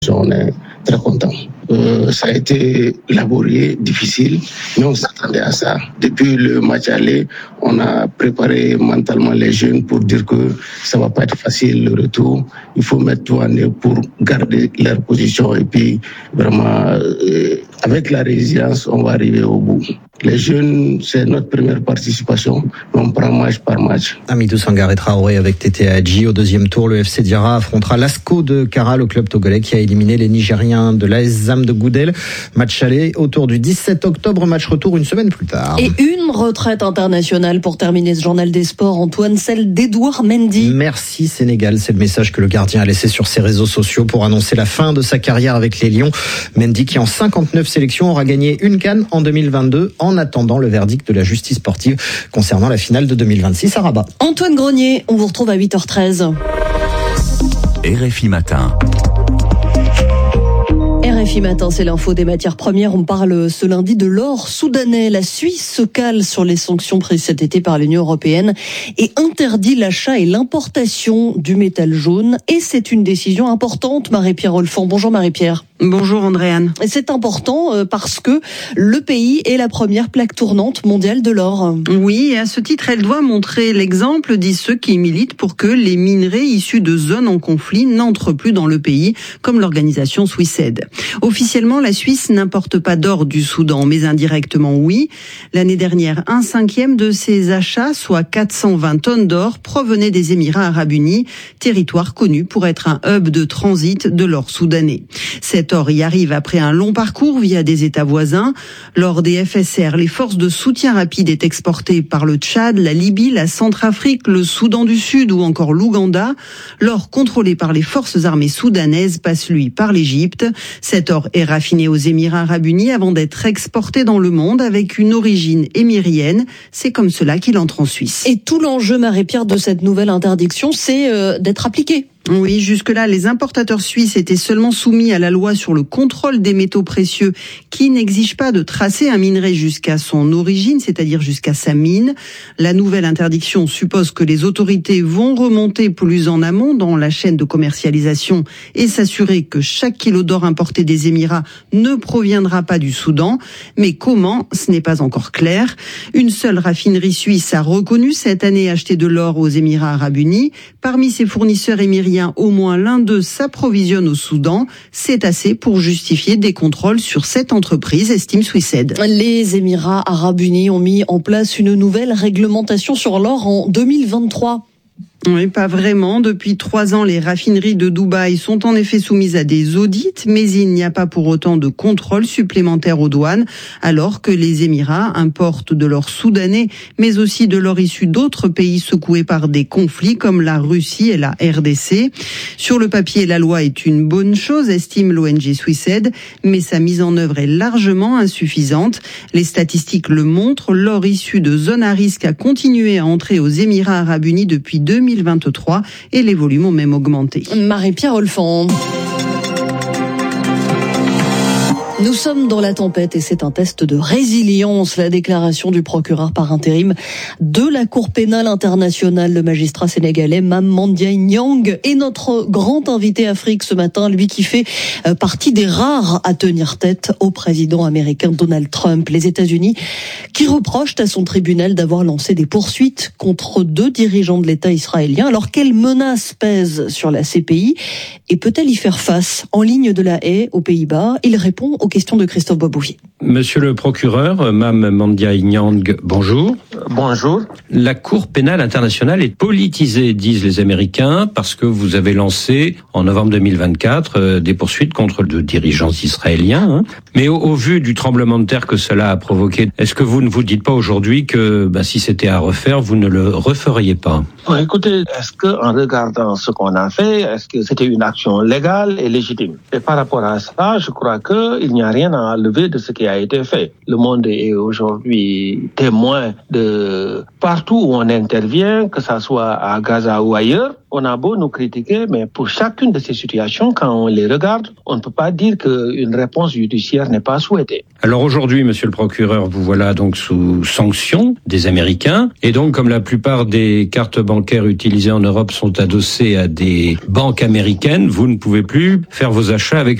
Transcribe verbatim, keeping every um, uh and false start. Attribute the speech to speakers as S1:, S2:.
S1: On est très content. Euh, ça a été laborieux, difficile, mais on s'attendait à ça. Depuis le match aller, on a préparé mentalement les jeunes pour dire que ça va pas être facile le retour. Il faut mettre tout en œuvre pour garder leur position et puis vraiment, euh, avec la résilience, on va arriver au bout. Les jeunes, c'est notre première participation. On prend match par match.
S2: Hamidou Sangaré Traoré avec Tété Hadji. Au deuxième tour, le F C Diarra affrontera l'Asco de Kara, le club togolais qui a éliminé les Nigériens de l'A S Zam de Goudel. Match aller autour du dix-sept octobre, match retour une semaine plus tard.
S3: Et une retraite internationale pour terminer ce journal des sports, Antoine, celle d'Edouard Mendy.
S2: Merci Sénégal, c'est le message que le gardien a laissé sur ses réseaux sociaux pour annoncer la fin de sa carrière avec les Lions. Mendy qui en cinquante-neuf sélections aura gagné une CAN en deux mille vingt-deux en attendant le verdict de la justice sportive concernant la finale de deux mille vingt-six à Rabat.
S3: Antoine Grenier, on vous retrouve à huit heures treize.
S4: R F I Matin.
S3: R F I Matin, c'est l'info des matières premières. On parle ce lundi de l'or soudanais. La Suisse se cale sur les sanctions prises cet été par l'Union européenne et interdit l'achat et l'importation du métal jaune. Et c'est une décision importante, Marie-Pierre Olfan. Bonjour Marie-Pierre.
S5: Bonjour Andréane.
S3: C'est important parce que le pays est la première plaque tournante mondiale de l'or.
S5: Oui, et à ce titre, elle doit montrer l'exemple, disent ceux qui militent pour que les minerais issus de zones en conflit n'entrent plus dans le pays, comme l'organisation Swissaid. Officiellement, la Suisse n'importe pas d'or du Soudan, mais indirectement oui. L'année dernière, un cinquième de ses achats, soit quatre cent vingt tonnes d'or, provenaient des Émirats arabes unis, territoire connu pour être un hub de transit de l'or soudanais. Cet or y arrive après un long parcours via des États voisins. Lors des F S R, les forces de soutien rapide est exportées par le Tchad, la Libye, la Centrafrique, le Soudan du Sud ou encore l'Ouganda. L'or contrôlé par les forces armées soudanaises passe lui par l'Égypte. Cet or est raffiné aux Émirats arabes unis avant d'être exporté dans le monde avec une origine émirienne. C'est comme cela qu'il entre en Suisse.
S3: Et tout l'enjeu, Marie-Pierre, de cette nouvelle interdiction, c'est euh, d'être appliqué.
S5: Oui, jusque-là, les importateurs suisses étaient seulement soumis à la loi sur le contrôle des métaux précieux qui n'exige pas de tracer un minerai jusqu'à son origine, c'est-à-dire jusqu'à sa mine. La nouvelle interdiction suppose que les autorités vont remonter plus en amont dans la chaîne de commercialisation et s'assurer que chaque kilo d'or importé des Émirats ne proviendra pas du Soudan. Mais comment? Ce n'est pas encore clair. Une seule raffinerie suisse a reconnu cette année acheter de l'or aux Émirats arabes unis. Parmi ses fournisseurs émiriens, au moins l'un d'eux s'approvisionne au Soudan. C'est assez pour justifier des contrôles sur cette entreprise, estime Swissaid.
S3: Les Émirats arabes unis ont mis en place une nouvelle réglementation sur l'or en deux mille vingt-trois.
S5: Oui, pas vraiment. Depuis trois ans, les raffineries de Dubaï sont en effet soumises à des audits, mais il n'y a pas pour autant de contrôle supplémentaire aux douanes, alors que les Émirats importent de l'or soudanais, mais aussi de l'or issu d'autres pays secoués par des conflits comme la Russie et la R D C. Sur le papier, la loi est une bonne chose, estime l'O N G Swissaid, mais sa mise en œuvre est largement insuffisante. Les statistiques le montrent, l'or issu de zones à risque a continué à entrer aux Émirats arabes unis depuis deux mille vingt-trois et les volumes ont même augmenté.
S3: Marie-Pierre Olfan. Nous sommes dans la tempête et c'est un test de résilience. La déclaration du procureur par intérim de la Cour pénale internationale, le magistrat sénégalais Mame Mandiaye Niang, est notre grand invité Afrique ce matin, lui qui fait partie des rares à tenir tête au président américain Donald Trump. Les États-Unis qui reprochent à son tribunal d'avoir lancé des poursuites contre deux dirigeants de l'État israélien. Alors quelle menace pèse sur la C P I et peut-elle y faire face? En ligne de La Haye, aux Pays-Bas, il répond aux questions de Christophe Boisbouvier.
S6: Monsieur le procureur, Mame Mandiaye Niang, bonjour.
S1: Bonjour.
S6: La Cour pénale internationale est politisée, disent les Américains, parce que vous avez lancé, en novembre deux mille vingt-quatre, euh, des poursuites contre deux dirigeants israéliens. Hein. Mais au, au vu du tremblement de terre que cela a provoqué, est-ce que vous ne vous dites pas aujourd'hui que ben, si c'était à refaire, vous ne le referiez pas?
S1: Bon, écoutez, est-ce qu'en regardant ce qu'on a fait, est-ce que c'était une action légale et légitime? Et par rapport à ça, je crois qu'il n'y a rien à enlever de ce qui a
S7: a été fait. Le monde est aujourd'hui témoin de partout où on intervient, que ça soit à Gaza ou ailleurs. On a beau nous critiquer, mais pour chacune de ces situations, quand on les regarde, on ne peut pas dire qu'une réponse judiciaire n'est pas souhaitée.
S6: Alors aujourd'hui, monsieur le procureur, vous voilà donc sous sanction des Américains. Et donc, comme la plupart des cartes bancaires utilisées en Europe sont adossées à des banques américaines, vous ne pouvez plus faire vos achats avec